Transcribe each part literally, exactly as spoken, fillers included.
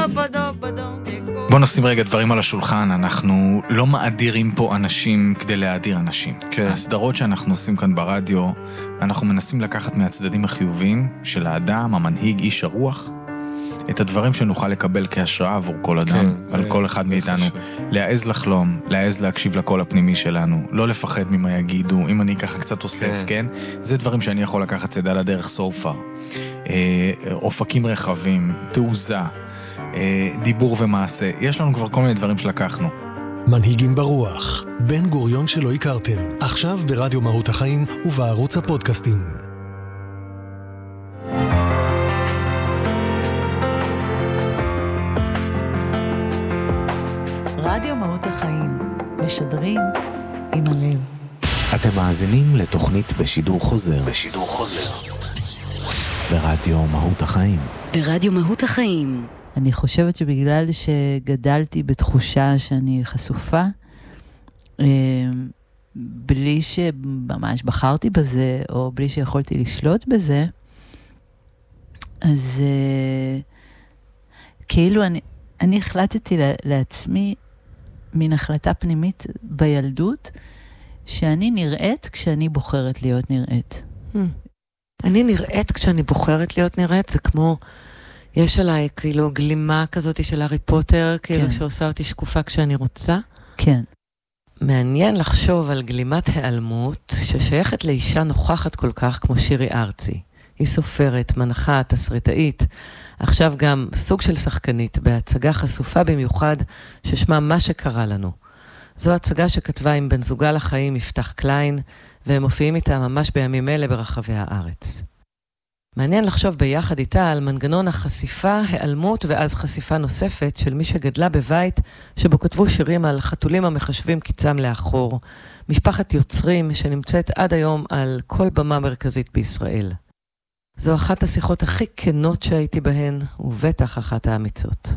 בוא נשים רגע דברים על השולחן, אנחנו לא מאדירים פה אנשים כדי להאדיר אנשים. כן. הסדרות שאנחנו עושים כאן ברדיו, אנחנו מנסים לקחת מהצדדים החיוביים של האדם, המנהיג, איש הרוח, את הדברים שנוכל לקבל כהשראה עבור כל אדם, כן, על זה, כל אחד זה מאיתנו. חשוב. להעז לחלום, להעז להקשיב לקול הפנימי שלנו, לא לפחד ממה יגידו, אם אני ככה קצת אוסף, כן? כן? זה דברים שאני יכול לקחת צדה לדרך so far. אה, אופקים רחבים, תעוזה, אה, דיבור ומעשה. יש לנו כבר כל מיני דברים שלקחנו. מנהיגים ברוח, בן גוריון שלא הכרתם, עכשיו ברדיו מהות החיים ובערוץ הפודקאסטים. רדיו מהות החיים, משדרים עם הלב. אתם מאזינים לתוכנית בשידור חוזר. בשידור חוזר. ברדיו מהות החיים. ברדיו מהות החיים. אני חושבת שבגלל שגדלתי בתחושה שאני חשופה, בלי שממש בחרתי בזה, או בלי שיכולתי לשלוט בזה, אז כאילו אני, אני החלטתי לעצמי מן החלטה פנימית בילדות, שאני נראית כשאני בוחרת להיות נראית. אני נראית כשאני בוחרת להיות נראית, זה כמו, יש עליי כאילו גלימה כזאת של הארי פוטר, כאילו כן. שעושה אותי שקופה כשאני רוצה. כן. מעניין לחשוב על גלימת העלמות, ששייכת לאישה נוכחת כל כך כמו שירי ארצי. היא סופרת, מנחה, תסריטאית, עכשיו גם סוג של שחקנית, בהצגה חשופה במיוחד, ששמה מה שקרה לנו. זו הצגה שכתבה עם בן זוגה לחיים, יפתח קליין, והם מופיעים איתה ממש בימים אלה ברחבי הארץ. מעניין לחשוב ביחד איתה על מנגנון החשיפה, העלמות ואז חשיפה נוספת של מי שגדלה בבית שבו כתבו שירים על חתולים המחשבים קיצם לאחור, משפחת יוצרים שנמצאת עד היום על כל במה מרכזית בישראל. זו אחת השיחות הכי כנות שהייתי בהן, ובטח אחת האמיצות.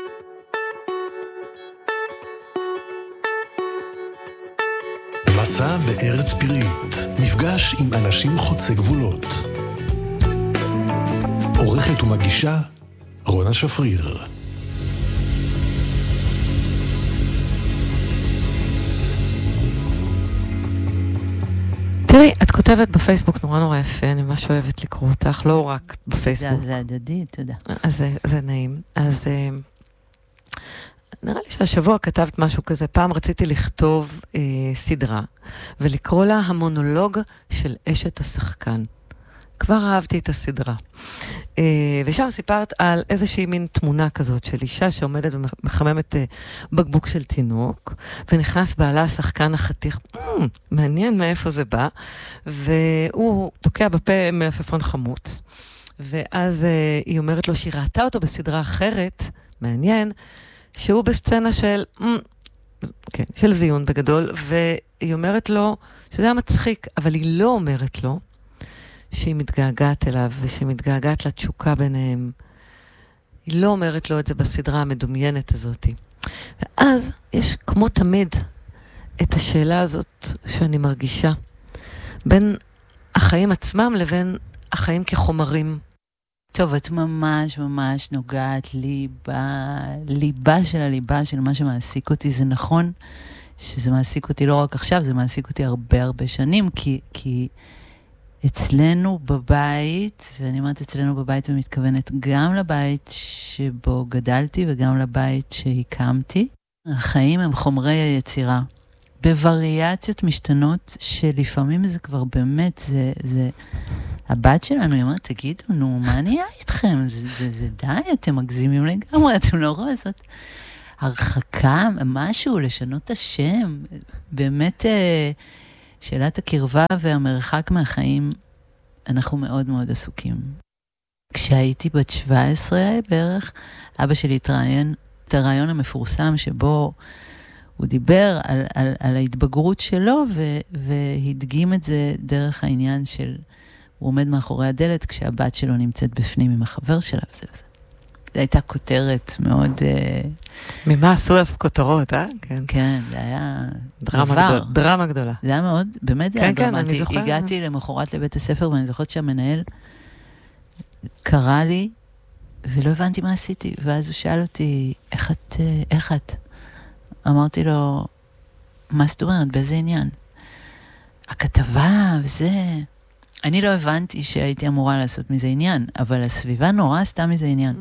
מסע בארץ פראית, מפגש עם אנשים חוצי גבולות. עורכת ומגישה, רונה שפריר. תראי, את כותבת בפייסבוק נורא נורא יפה, אני ממש אוהבת לקרוא אותך, לא רק בפייסבוק. זה, זה הדדי, תודה. אז זה, זה נעים. אז נראה לי שהשבוע כתבת משהו כזה, פעם רציתי לכתוב אה, סדרה, ולקרוא לה המונולוג של אשת השחקן. כבר אהבתי את הסדרה. אה, ושם סיפרת על איזושהי מין תמונה כזאת של אישה שעומדת ומחממת אה, בקבוק של תינוק, ונכנס בעלה השחקן החתיך, mm, מעניין מאיפה זה בא, והוא תוקע בפה מלפפון חמוץ, ואז אה, היא אומרת לו שהיא ראתה אותו בסדרה אחרת, מעניין, שהוא בסצנה של, mm, כן, של זיון בגדול, והיא אומרת לו שזה היה מצחיק, אבל היא לא אומרת לו, שהיא מתגעגעת אליו, ושהיא מתגעגעת לתשוקה ביניהם. היא לא אומרת לו את זה בסדרה המדומיינת הזאת. ואז יש כמו תמיד את השאלה הזאת שאני מרגישה, בין החיים עצמם לבין החיים כחומרים. טוב, את ממש ממש נוגעת לי בליבה של הליבה של מה שמעסיק אותי. זה נכון שזה מעסיק אותי לא רק עכשיו, זה מעסיק אותי הרבה הרבה שנים, כי... כי אצלנו בבית, ואני אומרת אצלנו בבית ומתכוונת גם לבית שבו גדלתי וגם לבית שהקמתי, החיים הם חומרי היצירה, בווריאציות משתנות שלפעמים זה כבר באמת, זה, זה, הבת שלנו, היא אומרת, תגידו, נו, מה נהיה איתכם? זה, זה, זה די, אתם מגזימים לגמרי, אתם לא רואים זאת. הרחקה, משהו, לשנות את השם, באמת... שאלת הקרבה והמרחק מהחיים, אנחנו מאוד מאוד עסוקים. כשהייתי בת שבע עשרה בערך, אבא שלי התראיין את הרעיון המפורסם שבו הוא דיבר על, על, על ההתבגרות שלו, ו, והדגים את זה דרך העניין של, הוא עומד מאחורי הדלת כשהבת שלו נמצאת בפנים עם החבר שלה וזה וזה. זו הייתה כותרת מאוד... ממה עשו אז כותרות, אה? כן. כן, זה היה דרמה גדולה. דרמה גדולה. זה היה מאוד, באמת זה היה כן, דרמטי. אני זוכרת. הגעתי למחרת לבית הספר, ואני זוכרת שהמנהל קרא לי ולא הבנתי מה עשיתי, ואז הוא שאל אותי, איך את, איך את? אמרתי לו, מה זאת אומרת, באיזה עניין? הכתבה וזה... אני לא הבנתי שהייתי אמורה לעשות מזה עניין, אבל הסביבה נורא עשתה מזה עניין.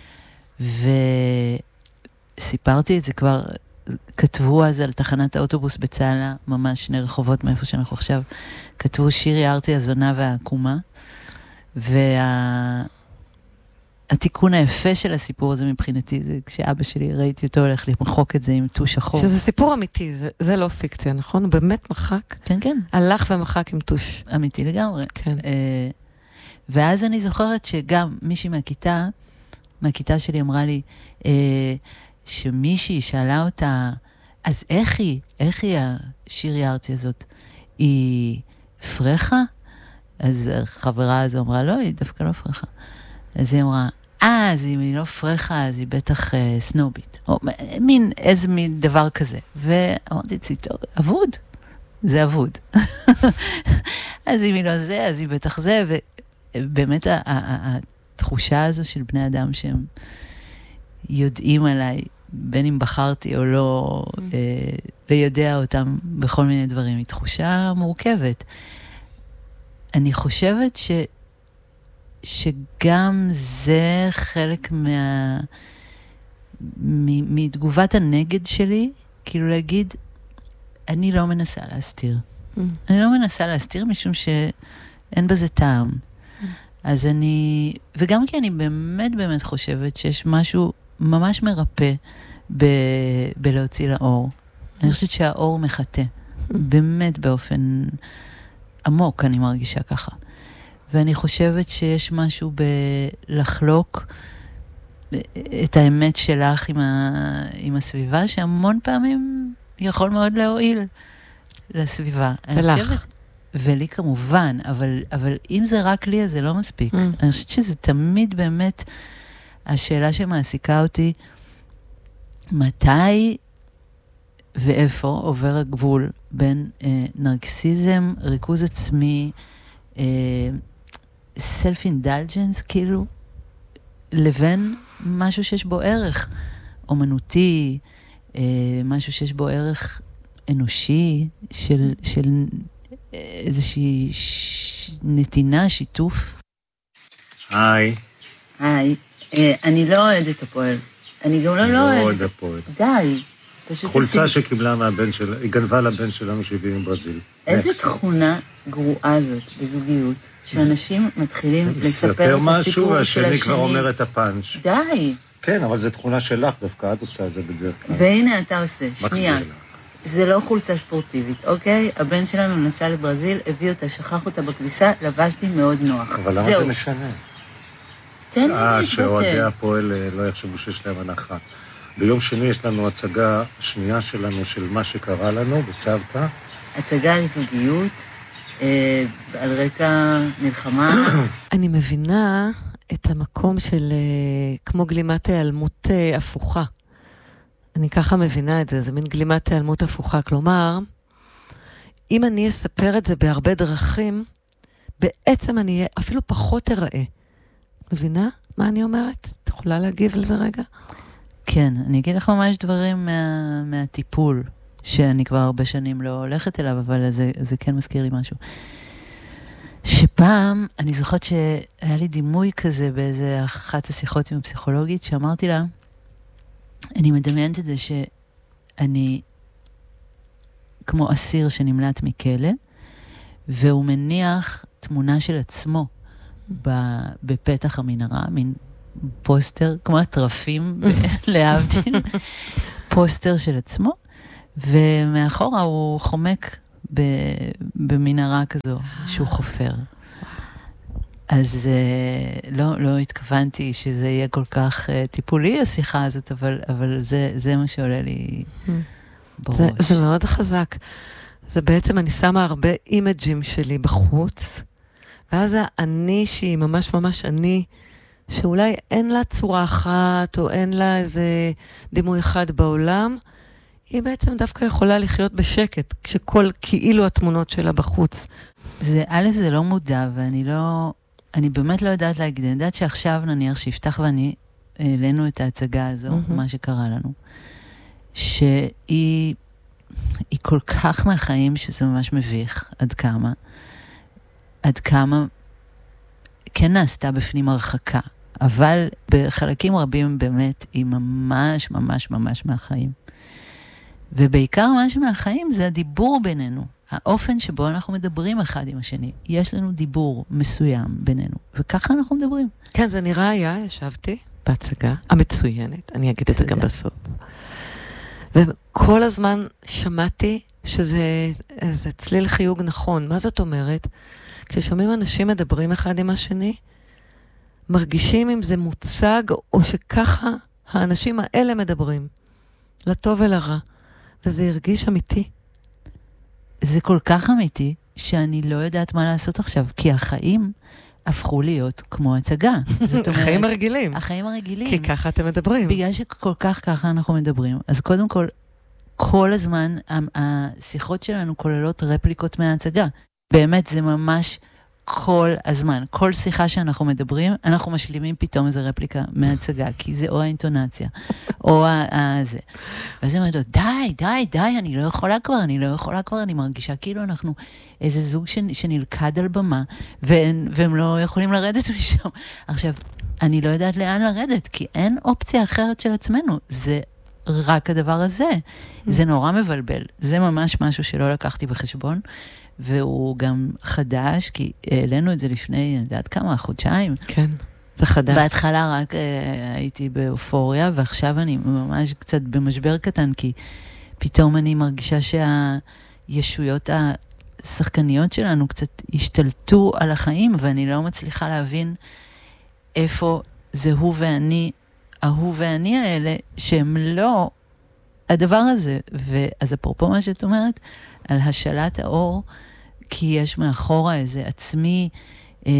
וסיפרתי את זה כבר, כתבו אז על תחנת האוטובוס בצהלה, ממש שני רחובות מאיפה שאנחנו עכשיו, כתבו שירי ארצי הזונה והעקומה, וה... התיקון היפה של הסיפור הזה מבחינתי, זה כשאבא שלי ראיתי אותו הולך למחוק את זה עם טוש שחור. שזה סיפור אמיתי, זה, זה לא פיקציה, נכון? הוא באמת מחק. כן, כן. הלך ומחק עם טוש. אמיתי לגמרי. כן. אה, ואז אני זוכרת שגם מישהי מהכיתה, מהכיתה שלי אמרה לי, אה, שמישהי שאלה אותה, אז איך היא, איך היא השירי הארצי הזאת? היא פרחה? אז החברה הזו אמרה, לא, היא דווקא לא פרחה. אז היא אמרה, אה, אז אם היא לא פרחה, אז היא בטח אה, סנובית. או מין, איזה מין דבר כזה. ואמרתי אצלי, טוב, אבוד. זה אבוד. אז אם היא לא זה, אז היא בטח זה. ובאמת התחושה הזו של בני אדם שהם יודעים עליי, בין אם בחרתי או לא, אה, לידע אותם בכל מיני דברים, היא תחושה מורכבת. אני חושבת ש... שגם זה חלק מה... מ... מתגובת הנגד שלי, כאילו להגיד, אני לא מנסה להסתיר. Mm. אני לא מנסה להסתיר משום שאין בזה טעם. Mm. אז אני... וגם כי אני באמת באמת חושבת שיש משהו ממש מרפא ב... בלהוציא לאור. Mm. אני חושבת שהאור מחטא. Mm. באמת באופן עמוק אני מרגישה ככה. ואני חושבת שיש משהו בלחלוק את האמת שלך עם, ה... עם הסביבה, שהמון פעמים יכול מאוד להועיל לסביבה. ולך. חושבת... ולי כמובן, אבל, אבל אם זה רק לי, אז זה לא מספיק. Mm. אני חושבת שזה תמיד באמת השאלה שמעסיקה אותי, מתי ואיפה עובר הגבול בין אה, נרקסיזם, ריכוז עצמי, אה, self-indulgence, כאילו, לבין משהו שיש בו ערך אומנותי, אה, משהו שיש בו ערך אנושי, של, של איזושהי ש... נתינה, שיתוף. היי. היי. אה, אני לא אוהדת הפועל. אני גם לא לא אוהדת. אוהדת הפועל. די. חולצה שקיבלה מהבן שלה, היא גנבה לבן שלנו שהביא מברזיל. איזו תכונה גרועה זאת בזוגיות, שאנשים מתחילים לספר את הסיפור של השני. והשני כבר אומר את הפאנץ'. די. כן, אבל זו תכונה שלך דווקא, את עושה את זה בדרך כלל. והנה אתה עושה, שנייה. מחזיר לך. זה לא חולצה ספורטיבית, אוקיי? הבן שלנו נסע לברזיל, הביא אותה, שכח אותה בכביסה, לבשתי מאוד נוח. אבל למה זה משנה? תן לי אה, להתבטא. שאוהדי הפועל לא יחשבו שיש להם הנחה. ביום שני יש לנו הצגה שנייה שלנו של מה שקרה לנו בצוותא. הצגה על זוגיות, אה, על רקע מלחמה. אני מבינה את המקום של אה, כמו גלימת העלמות אה, הפוכה. אני ככה מבינה את זה, זה מין גלימת העלמות הפוכה. כלומר, אם אני אספר את זה בהרבה דרכים, בעצם אני אהיה אפילו פחות אראה. מבינה מה אני אומרת? את יכולה להגיב על זה רגע? כן, אני אגיד לך ממש דברים מה, מהטיפול, שאני כבר הרבה שנים לא הולכת אליו, אבל זה, זה כן מזכיר לי משהו. שפעם, אני זוכרת שהיה לי דימוי כזה באיזה אחת השיחות עם הפסיכולוגית, שאמרתי לה, אני מדמיינת את זה שאני כמו אסיר שנמלט מכלא, והוא מניח תמונה של עצמו בפתח המנהרה, מין פוסטר, כמו הטרפים להבדיל, פוסטר של עצמו, ומאחורה הוא חומק במנהרה כזו, שהוא חופר. אז לא, לא התכוונתי שזה יהיה כל כך טיפולי, השיחה הזאת, אבל, אבל זה, זה מה שעולה לי בראש. זה, זה מאוד חזק. זה בעצם, אני שמה הרבה אימג'ים שלי בחוץ, ואז אני שהיא ממש ממש אני, שאולי אין לה צורה אחת, או אין לה איזה דימוי אחד בעולם, היא בעצם דווקא יכולה לחיות בשקט, כשכל כאילו התמונות שלה בחוץ. זה, א', זה לא מודע, ואני לא, אני באמת לא יודעת להגיד, אני יודעת שעכשיו נניח שיפתח ואני העלינו את ההצגה הזו, mm-hmm. מה שקרה לנו, שהיא היא כל כך מהחיים שזה ממש מביך, עד כמה, עד כמה כן נעשתה בפנים הרחקה, אבל בחלקים רבים באמת היא ממש ממש ממש מהחיים. ובעיקר מה שמהחיים זה הדיבור בינינו, האופן שבו אנחנו מדברים אחד עם השני. יש לנו דיבור מסוים בינינו, וככה אנחנו מדברים. כן, זה נראה היה, ישבתי בהצגה המצוינת, אני אגיד את זה גם בסוף. וכל הזמן שמעתי שזה זה צליל חיוג נכון. מה זאת אומרת? כששומעים אנשים מדברים אחד עם השני, מרגישים אם זה מוצג או שככה האנשים האלה מדברים, לטוב ולרע. וזה הרגיש אמיתי. זה כל כך אמיתי, שאני לא יודעת מה לעשות עכשיו, כי החיים הפכו להיות כמו הצגה. זאת אומרת, החיים הרגילים. החיים הרגילים. כי ככה אתם מדברים. בגלל שכל כך ככה אנחנו מדברים. אז קודם כל, כל הזמן, השיחות שלנו כוללות רפליקות מההצגה. באמת, זה ממש כל הזמן. כל שיחה שאנחנו מדברים, אנחנו משלימים פתאום איזו רפליקה מההצגה, כי זה או האינטונציה, או זה. ואז הם אומרים, די, די, די, אני לא יכולה כבר, אני לא יכולה כבר, אני מרגישה כאילו אנחנו איזה זוג שנלכד על במה, והם לא יכולים לרדת משם. עכשיו, אני לא יודעת לאן לרדת, כי אין אופציה אחרת של עצמנו. זה רק הדבר הזה. זה נורא מבלבל. זה ממש משהו שלא לקחתי בחשבון, והוא גם חדש, כי העלינו את זה לפני, אני יודעת כמה, חודשיים. כן, זה חדש. בהתחלה רק אה, הייתי באופוריה, ועכשיו אני ממש קצת במשבר קטן, כי פתאום אני מרגישה שהישויות השחקניות שלנו קצת השתלטו על החיים, ואני לא מצליחה להבין איפה זה הוא ואני, ההוא ואני האלה, שהם לא הדבר הזה. ואז אפרופו מה שאת אומרת, על השלט האור, כי יש מאחורה איזה עצמי אה,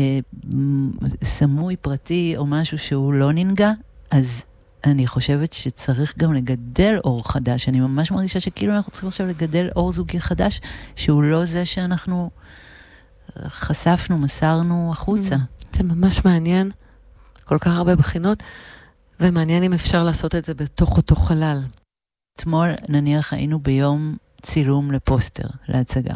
סמוי פרטי או משהו שהוא לא ננגע, אז אני חושבת שצריך גם לגדל אור חדש. אני ממש מרגישה שכאילו אנחנו צריכים עכשיו לגדל אור זוגי חדש, שהוא לא זה שאנחנו חשפנו, מסרנו החוצה. זה ממש מעניין, כל כך הרבה בחינות, ומעניין אם אפשר לעשות את זה בתוך אותו חלל. אתמול נניח היינו ביום צילום לפוסטר, להצגה.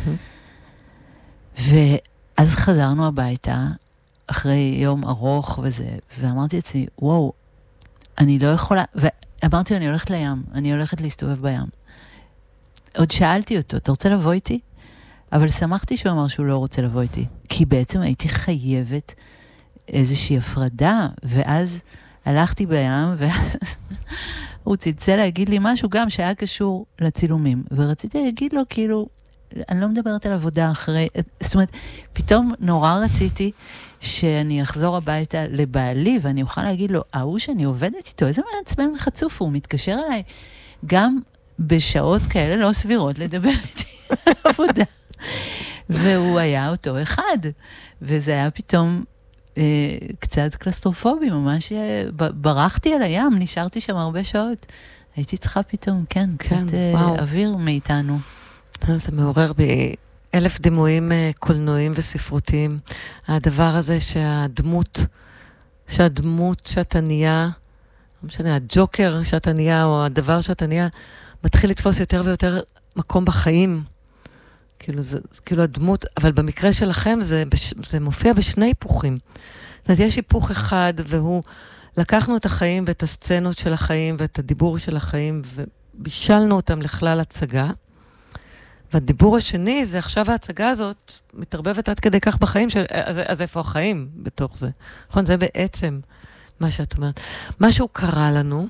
ואז חזרנו הביתה, אחרי יום ארוך וזה, ואמרתי לעצמי, וואו, אני לא יכולה, ואמרתי, אני הולכת לים, אני הולכת להסתובב בים. עוד שאלתי אותו, אתה רוצה לבוא איתי? אבל שמחתי שהוא אמר שהוא לא רוצה לבוא איתי, כי בעצם הייתי חייבת איזושהי הפרדה, ואז הלכתי בים, ואז הוא צלצל להגיד לי משהו גם שהיה קשור לצילומים, ורציתי להגיד לו כאילו, אני לא מדברת על עבודה אחרי, זאת אומרת, פתאום נורא רציתי שאני אחזור הביתה לבעלי, ואני אוכל להגיד לו, ההוא שאני עובדת איתו, איזה מעצבן וחצוף, הוא מתקשר אליי גם בשעות כאלה לא סבירות לדבר איתי על עבודה. והוא היה אותו אחד, וזה היה פתאום אה, קצת קלסטרופובי, ממש ברחתי על הים, נשארתי שם הרבה שעות. הייתי צריכה פתאום, כן, כן, קצת אה, אוויר מאיתנו. זה מעורר בי אלף דימויים קולנועיים וספרותיים. הדבר הזה שהדמות, שהדמות שאתה נהיה, לא משנה, הג'וקר שאתה נהיה, או הדבר שאתה נהיה, מתחיל לתפוס יותר ויותר מקום בחיים. כאילו, זה, כאילו הדמות, אבל במקרה שלכם זה, זה מופיע בשני היפוכים. זאת אומרת, יש היפוך אחד, והוא, לקחנו את החיים ואת הסצנות של החיים ואת הדיבור של החיים, ובישלנו אותם לכלל הצגה. והדיבור השני זה עכשיו ההצגה הזאת מתערבבת עד כדי כך בחיים, של, אז, אז איפה החיים בתוך זה? נכון, זה בעצם מה שאת אומרת. משהו קרה לנו,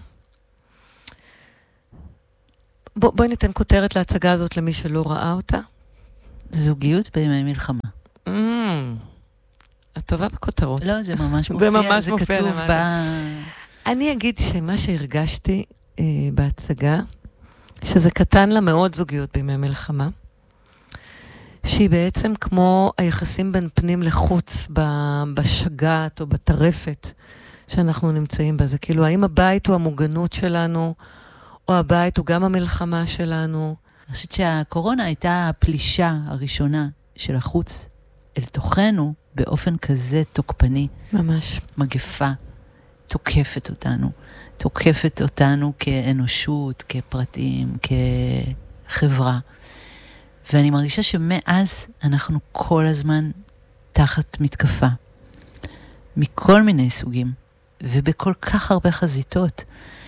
בוא, בואי ניתן כותרת להצגה הזאת למי שלא ראה אותה. זוגיות בימי מלחמה. Mm, את טובה בכותרות. לא, זה ממש מופיע, זה, ממש זה מופיע כתוב ב... אני אגיד שמה שהרגשתי אה, בהצגה, שזה קטן לה מאוד זוגיות בימי מלחמה, שהיא בעצם כמו היחסים בין פנים לחוץ בשגעת או בטרפת שאנחנו נמצאים בה. זה כאילו, האם הבית הוא המוגנות שלנו, או הבית הוא גם המלחמה שלנו? אני חושבת שהקורונה הייתה הפלישה הראשונה של החוץ אל תוכנו באופן כזה תוקפני. ממש. מגפה תוקפת אותנו. תוקפת אותנו כאנושות, כפרטים, כחברה. ואני מרגישה שמאז אנחנו כל הזמן תחת מתקפה. מכל מיני סוגים. ובכל כך הרבה חזיתות.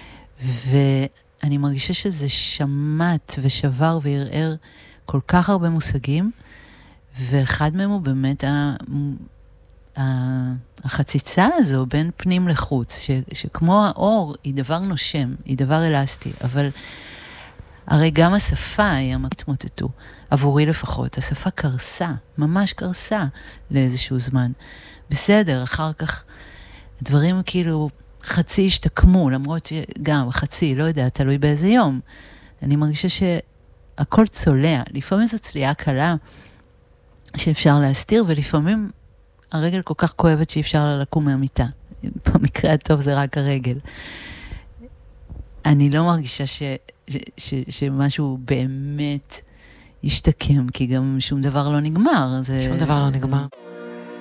ואני מרגישה שזה שמט ושבר וערער כל כך הרבה מושגים, ואחד מהם הוא באמת ה... החציצה הזו בין פנים לחוץ, ש... שכמו האור היא דבר נושם, היא דבר אלסטי, אבל הרי גם השפה היא המתמוטטו, עבורי לפחות, השפה קרסה, ממש קרסה לאיזשהו זמן. בסדר, אחר כך דברים כאילו חצי השתקמו, למרות שגם חצי, לא יודע, תלוי באיזה יום. אני מרגישה שהכל צולע, לפעמים זו צליעה קלה שאפשר להסתיר, ולפעמים הרגל כל כך כואבת שאי אפשר לה לקום מהמיטה. במקרה הטוב זה רק הרגל. אני לא מרגישה ש, ש, ש, שמשהו באמת ישתקם, כי גם שום דבר לא נגמר. זה... שום דבר לא נגמר.